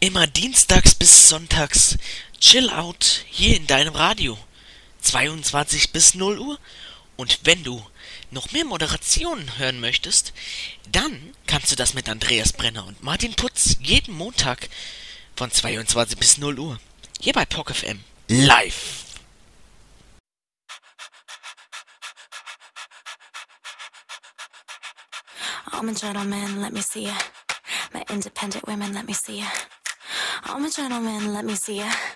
Immer dienstags bis sonntags Chill Out hier in deinem Radio. 22 bis 0 Uhr. Und wenn du noch mehr Moderationen hören möchtest, dann kannst du das mit Andreas Brenner und Martin Putz jeden Montag von 22 bis 0 Uhr. Hier bei POC FM. Live. I'm a gentleman, let me see ya. My independent women, let me see ya. I'm a gentleman, let me see ya.